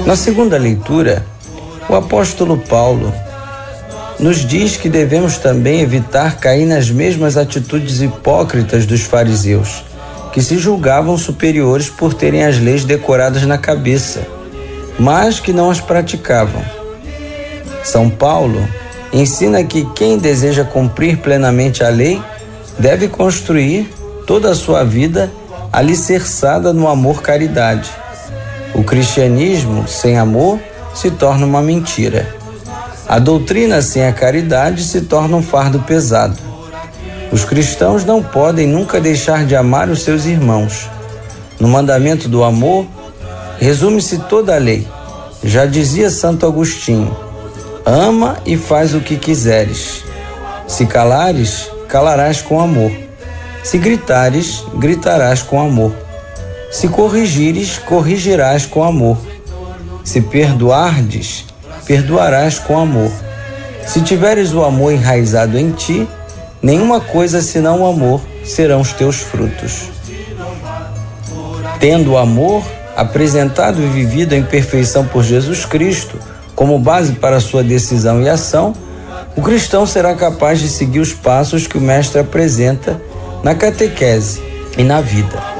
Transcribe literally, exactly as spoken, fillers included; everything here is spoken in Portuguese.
Na segunda leitura, o apóstolo Paulo nos diz que devemos também evitar cair nas mesmas atitudes hipócritas dos fariseus, que se julgavam superiores por terem as leis decoradas na cabeça, mas que não as praticavam. São Paulo ensina que quem deseja cumprir plenamente a lei deve construir toda a sua vida alicerçada no amor-caridade. O cristianismo sem amor se torna uma mentira. A doutrina sem a caridade se torna um fardo pesado. Os cristãos não podem nunca deixar de amar os seus irmãos. No mandamento do amor, resume-se toda a lei. Já dizia Santo Agostinho: ama e faz o que quiseres. Se calares, calarás com amor. Se gritares, gritarás com amor. Se corrigires, corrigirás com amor. Se perdoardes, perdoarás com amor. Se tiveres o amor enraizado em ti, nenhuma coisa senão o amor serão os teus frutos. Tendo o amor apresentado e vivido em perfeição por Jesus Cristo como base para sua decisão e ação, o cristão será capaz de seguir os passos que o Mestre apresenta na catequese e na vida.